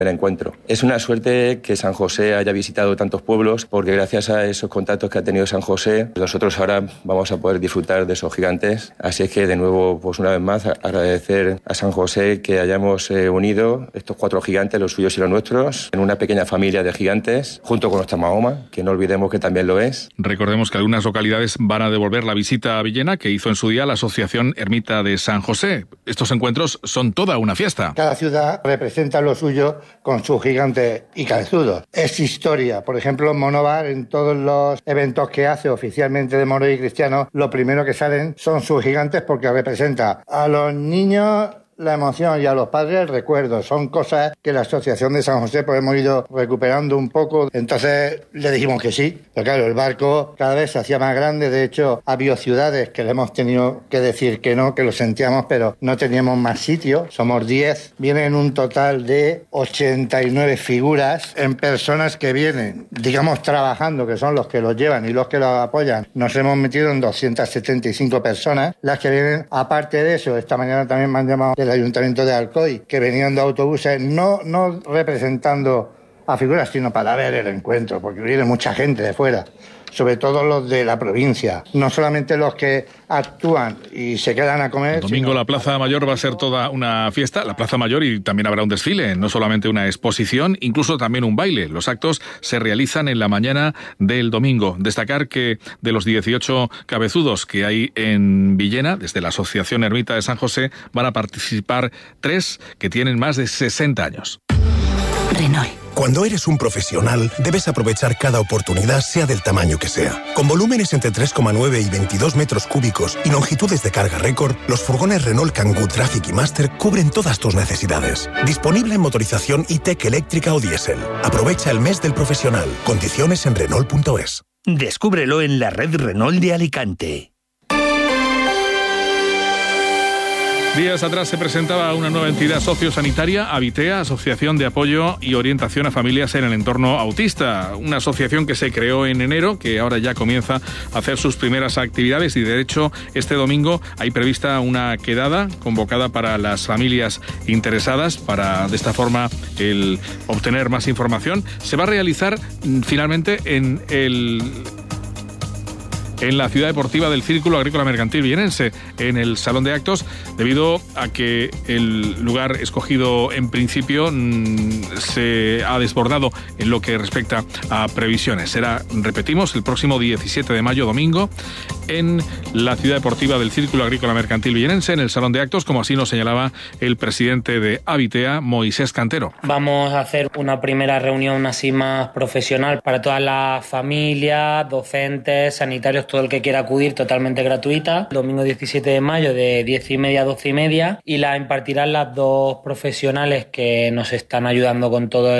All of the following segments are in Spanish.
el encuentro. Es una suerte que San José haya visitado tantos pueblos, porque gracias a esos contactos que ha tenido San José, nosotros ahora vamos a poder disfrutar de esos gigantes. Así es que, de nuevo, pues una vez más, agradecer a San José que hayamos unido estos 4 gigantes, los suyos y los nuestros, en una pequeña familia de gigantes, junto con nuestra Mahoma, que no olvidemos que también lo es. Recordemos que algunas localidades van a devolver la visita a Villena que hizo en su día la Asociación Ermita de San José. Estos encuentros son toda una fiesta. Cada ciudad representa lo suyo con sus gigantes y cabezudos. Es historia. Por ejemplo, Monóvar, en todos los eventos que hace oficialmente de moros y cristianos, lo primero que salen son sus gigantes, porque representa a los niños la emoción y a los padres el recuerdo. Son cosas que la Asociación de San José pues hemos ido recuperando un poco. Entonces le dijimos que sí. Pero claro, el barco cada vez se hacía más grande. De hecho, ha habido ciudades que le hemos tenido que decir que no, que lo sentíamos, pero no teníamos más sitio. Somos 10. Vienen un total de 89 figuras en personas que vienen, digamos, trabajando, que son los que los llevan y los que los apoyan. Nos hemos metido en 275 personas. Las que vienen, aparte de eso, esta mañana también me han llamado del Ayuntamiento de Alcoy, que venían de autobuses, no representando a figuras, sino para ver el encuentro, porque viene mucha gente de fuera, sobre todo los de la provincia, no solamente los que actúan y se quedan a comer. El domingo la Plaza Mayor va a ser toda una fiesta, la Plaza Mayor, y también habrá un desfile, no solamente una exposición, incluso también un baile. Los actos se realizan en la mañana del domingo. Destacar que de los 18 cabezudos que hay en Villena, desde la Asociación Ermita de San José, van a participar 3 que tienen más de 60 años. Renault. Cuando eres un profesional, debes aprovechar cada oportunidad, sea del tamaño que sea. Con volúmenes entre 3,9 y 22 metros cúbicos y longitudes de carga récord, los furgones Renault Kangoo Traffic y Master cubren todas tus necesidades. Disponible en motorización e-tech eléctrica o diésel. Aprovecha el mes del profesional. Condiciones en Renault.es. Descúbrelo en la red Renault de Alicante. Días atrás se presentaba una nueva entidad sociosanitaria, Habitea, Asociación de Apoyo y Orientación a Familias en el Entorno Autista. Una asociación que se creó en enero, que ahora ya comienza a hacer sus primeras actividades, y de hecho este domingo hay prevista una quedada convocada para las familias interesadas para de esta forma el obtener más información. Se va a realizar finalmente en la ciudad deportiva del Círculo Agrícola Mercantil Villenense, en el Salón de Actos, debido a que el lugar escogido en principio se ha desbordado en lo que respecta a previsiones. Será, repetimos, el próximo 17 de mayo, domingo, en la ciudad deportiva del Círculo Agrícola Mercantil Villenense, en el Salón de Actos, como así nos señalaba el presidente de Habitea, Moisés Cantero. Vamos a hacer una primera reunión así más profesional para todas las familias, docentes, sanitarios, todo el que quiera acudir, totalmente gratuita. Domingo 17 de mayo de 10:30 a 12:30, y la impartirán las 2 profesionales que nos están ayudando con todo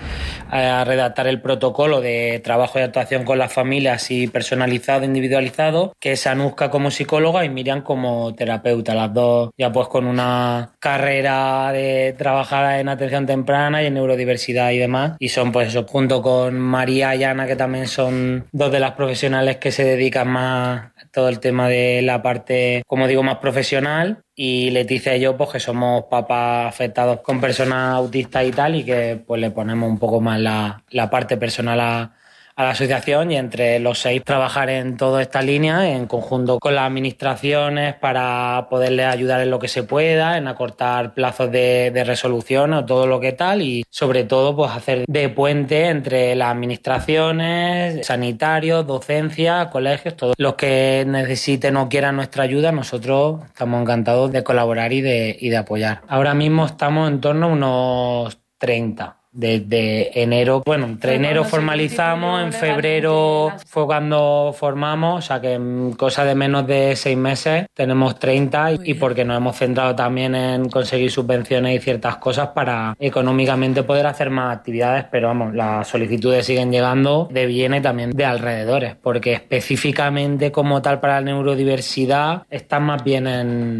a redactar el protocolo de trabajo y actuación con las familias, y personalizado, individualizado, que es Anuska como psicóloga y Miriam como terapeuta. Las 2 ya pues con una carrera de trabajada en atención temprana y en neurodiversidad y demás, y son pues eso, junto con María y Ana, que también son 2 de las profesionales que se dedican más a todo el tema de la parte, como digo, más profesional, y Leticia y yo pues que somos papás afectados con personas autistas y tal, y que pues le ponemos un poco más la parte personal a la asociación, y entre los 6 trabajar en toda esta línea en conjunto con las administraciones para poderles ayudar en lo que se pueda, en acortar plazos de resolución o todo lo que tal, y sobre todo pues hacer de puente entre las administraciones, sanitarios, docencia, colegios, todos los que necesiten o quieran nuestra ayuda. Nosotros estamos encantados de colaborar y de apoyar. Ahora mismo estamos en torno a unos 30. Desde enero, bueno, entre enero formalizamos, en febrero fue cuando formamos, o sea que en cosa de menos de 6 meses tenemos 30, y porque nos hemos centrado también en conseguir subvenciones y ciertas cosas para económicamente poder hacer más actividades, pero vamos, las solicitudes siguen llegando de Villena y también de alrededores, porque específicamente como tal para la neurodiversidad están más bien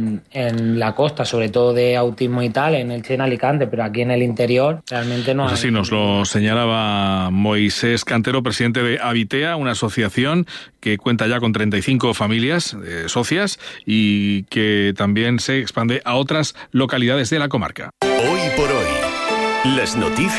en la costa, sobre todo de autismo y tal, en Elche, en Alicante, pero aquí en el interior realmente no. Pues así nos lo señalaba Moisés Cantero, presidente de Habitea, una asociación que cuenta ya con 35 familias socias y que también se expande a otras localidades de la comarca. Hoy por hoy. Las noticias.